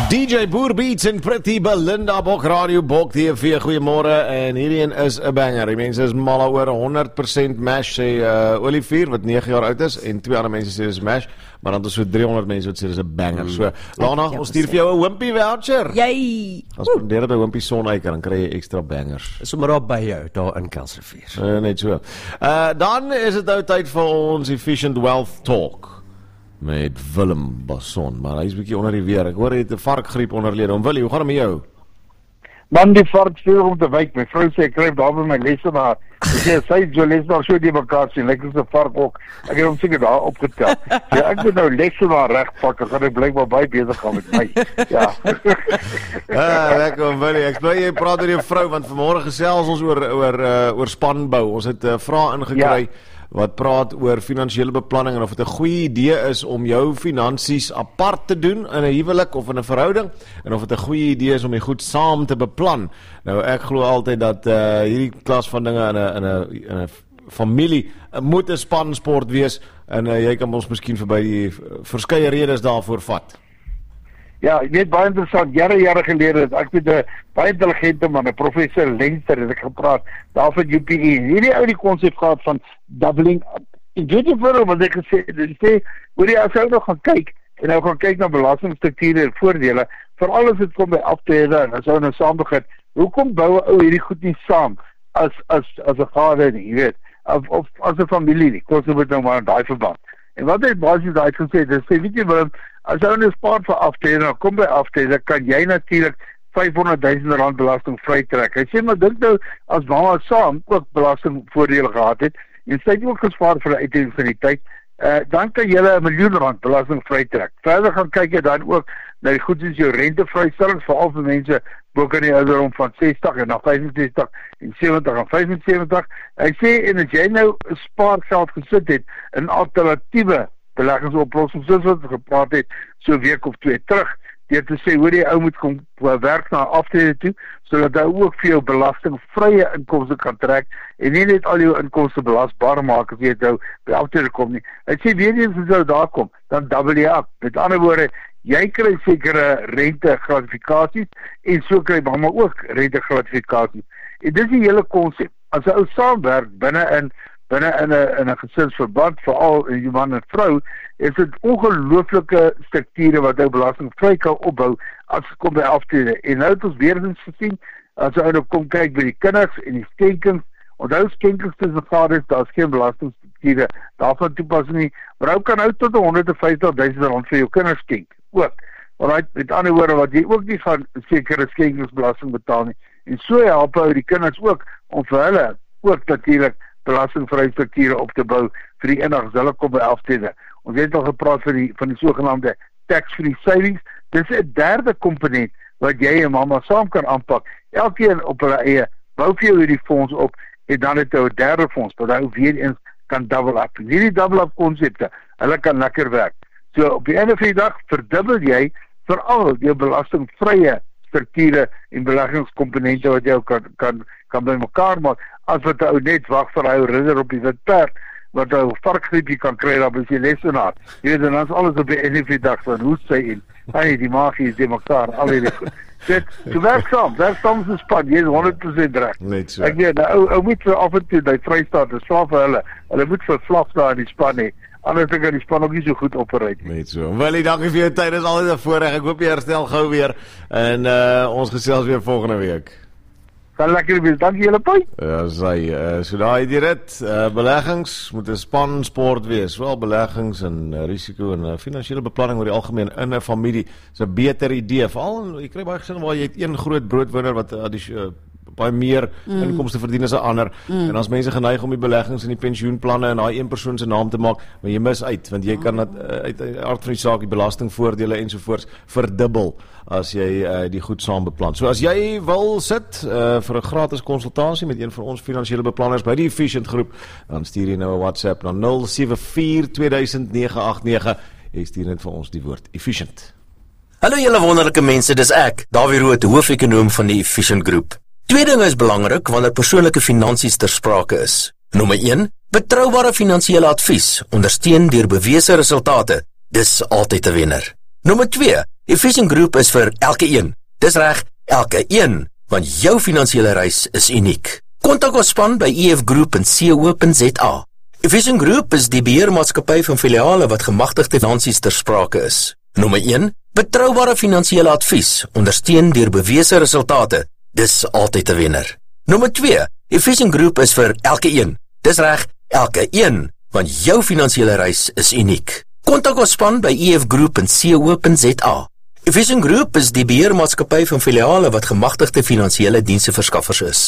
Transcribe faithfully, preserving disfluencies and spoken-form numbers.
D J Boer Beats en Pretty Belinda Bok Radio Bok T V, goeiemôre, en hierdie een is 'n banger. Die mense is mal oor honderd persent Mash, sê uh, Olivier wat nege jaar oud is, en twee ander mense sê dis Mash, maar dan is so driehonderd mense wat sê dis 'n banger. So, Lana, ons stuur vir jou 'n Wimpy voucher. Jy. As spandeer by Wimpy Sonnyker, dan kry jy ekstra bangers. Is sommer daar by jou, daar in Kelsrivier. Uh, net so. Uh, dan is dit nou tyd vir ons Efficient Wealth Talk met Willem Basson, maar hy is bietjie onder die weer. Ek hoor hy het 'n varkgriep onderlede. Om Willie, hoe gaan dit met jou? Man, die vark veel om te wyk. My vrou sê, ek kryf daar by my lesenaar. Sy sê, sy is so lesenaar so die mekaar sien, lyk as 'n vark ook. Ek het hom seker daar opgetel. Ja, ek moet nou lesenaar regpak, dan gaan ek blykbaar baie besig gaan met my. Ja. Ah, lekker Willie. Ek bly jy praat oor jou vrou, want vanmôre gesels ons oor oor uh, oor spanbou. Ons het 'n uh, vraag ingekry. Ja. Wat praat oor finansiële beplanning en of dit 'n goeie idee is om jou finansies apart te doen in 'n huwelik of in 'n verhouding, en of dit 'n goeie idee is om dit goed saam te beplan. Nou ek glo altyd dat uh, hierdie klas van dinge in 'n in 'n in 'n familie uh, moet 'n spansport wees, en uh, jy kan ons miskien verby die uh, verskeie redes daarvoor vat. Ja, ek weet baie interessant, jare jare gelede het ek met 'n baie intelligente man, 'n professor Leinster, het ek gepraat, daar van U P E. Hierdie ou die konsep gehad van doubling up. Ek weet nie vir wat ek gesê het, hy sê, hoor jy, as jy nog gaan kyk, en nou gaan kyk na belastingstrukture en voordele, veral as dit kom by aftrede, en as jy nou saam begin, hoekom bou 'n ou hierdie goed nie saam, as as as 'n vader nie, jy weet, of, of as 'n familie nie, kos moet nou maar in daai verband. En wat hy basies daai gesê het, sê, weet jy wat, as jy nou spaar vir aftrede, nou kom by aftrede, kan jy natuurlik vyfhonderd duisend rand belasting vrytrek. Hy sê, maar dink nou, as mama saam ook belastingvoordele gehad het, en sy het ook gespaar vir die uitdelingsvaniteit, uh, dan kan jy 'n miljoen rand belasting vrytrek. Verder gaan kyk jy dan ook na die goed soos jou rentevrystellings, veral vir mense bo kan die ouderdom van sestig en na vyf en sestig en sewentig en vyf en sewentig. Hy sê, en as jy nou spaargeld gesit het in alternatiewe beleggingsoplossings, soos wat ons gepraat het, so 'n week of twee terug, deur te sê, hoor jy, ou moet kom werk na aftrede toe, sodat hy ook vir jou belastingvrye inkomste kan trek, en nie net al jou inkomste belasbaar maak, as jy het nou by aftrede kom nie. Hy sê, weet jy, as jy daar kom, dan double jy up. Met ander woorde, jy kry sekere rente gratifikasies, en so kry mama ook rente gratifikasies. En dis die hele konsep. As jy ou saamwerk binne in binne in 'n in 'n gesinsverband, veral in jou man en vrou, is dit ongelooflike strukture wat ou belastingvry kan opbou as dit kom by aftrede. En nou het ons weer eens gesien, as jy nou kom kyk by die kinders en die skenkings, onthou skenkings tussen vaders, daar is geen belastingstrukture daarvan toepassing nie, maar ou kan ou tot honderd en vyftig duisend rand vir jou kinders skenk, ook. Alright, met ander woorde, wat jy ook nie gaan sekere skenkingsbelasting betaal nie, en so help hy die kinders ook, om vir hulle ook natuurlik belastingvrye strukture op te bou vir die eendag as hulle kom by aftrede. Ons het al gepraat van die van die sogenaamde tax-free savings. Dis 'n derde komponent wat jy en mamma saam kan aanpak. Elkeen op hulle eie bou vir jou hierdie fonds op, en dan het jy 'n derde fonds wat jy weer eens kan double up. Hierdie double up konsepte, hulle kan lekker werk. So op die einde van die dag verdubbel jy veral jou belastingvrye strukture en beleggingskomponente wat jy kan kan kan bymekaar maak, as wat ou net wag vir hy ridder op die wit perd, wat ou varkgriepie kan kry daar by sy lesenaar. Jy weet, dan is alles op die einde van die dag van hoe sy en hy die magie is die mekaar, al hierdie goed. Dit, so werk saam, werk saam as 'n span, jy is honderd persent reg. Net so. Ek weet, nou, ou, ou moet vir af en toe by Vrystaat, dis slaaf vir hulle, hulle moet vir vlak daar in die span hê, anders kan die span ook nie so goed opereik nie. Net so. Willie, dankie vir jou tyd, dit is altyd 'n voorreg. Ek hoop jy herstel gou weer, en uh, ons gesels weer volgende week. Kan lekker wees, dankie julle pie. Ja, sy, uh, so daai die rit, uh, beleggings moet 'n span sport wees, wel beleggings en uh, risiko en uh, finansiële beplanning oor die algemeen in 'n familie is 'n beter idee, veral jy kry baie gesinne waar jy het een groot broodwinner wat uh, die uh, baie meer mm. inkomste verdien as 'n ander, mm. en as mense geneig om die beleggings en die pensioenplanne en daai een persoon se naam te maak, maar jy mis uit, want jy kan dat uh, uit die aard van die saak die belastingvoordele ensovoorts verdubbel as jy uh, die goed saam beplan. So as jy wil sit uh, vir 'n gratis konsultasie met een van ons finansiële beplanners by die Efficient groep, dan stuur jy nou 'n WhatsApp na nul sewe vier twee duisend nege agt nege. Jy stuur net vir ons die woord Efficient. Hallo julle wonderlike mense, dis ek, Dawie Rood, hoofekonoom van die Efficient groep. Twee dinge is belangrik wanneer persoonlike finansies ter sprake is. Nommer een, betroubare finansiële advies, ondersteun deur bewese resultate. Dis altyd 'n wenner. Nommer twee, Efficient Group is vir elke een. Dis reg, elke een, want jou finansiële reis is uniek. Kontak ons span by e f group punt co punt z a. Efficient Group is die beheermaatskappy van filiale wat gemagtigde finansies ter sprake is. Nommer een, betroubare finansiële advies, ondersteun deur bewese resultate. Dis altyd 'n wenner. Nommer twee, Efficient Group is vir elke een. Dis reg, elke een, want jou finansiële reis is uniek. Kontak ons span by e f group punt co punt z a. Efficient Group is die beheermaatskappy van filiale wat gemagtigde finansiële diensteverskaffers is.